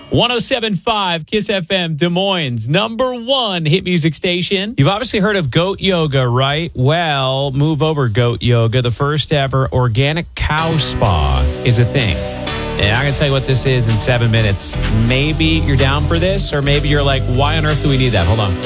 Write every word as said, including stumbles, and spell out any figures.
one oh seven point five Kiss F M, Des Moines, number one hit music station. You've obviously heard of Goat Yoga, right? Well, move over, Goat Yoga. The first ever organic cow spa is a thing. And I'm going to tell you what this is in seven minutes. Maybe you're down for this, or maybe you're like, why on earth do we need that? Hold on.